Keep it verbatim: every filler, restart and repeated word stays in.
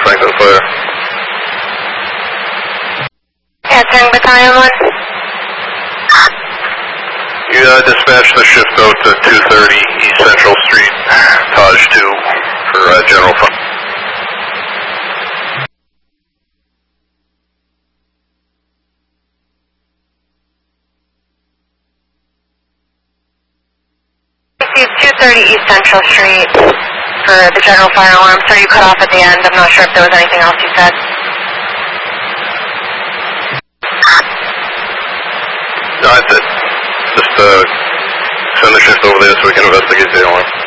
Franklin Fire. Yeah, ten Battalion one. You uh, dispatch the shift out to two thirty East Central Street, Taj two for uh, general fire. two thirty East Central Street for the general fire alarm. Sorry you cut off at the end. I'm not sure if there was anything else you said. No, that's it. Just uh, send the shift over there so we can investigate the alarm.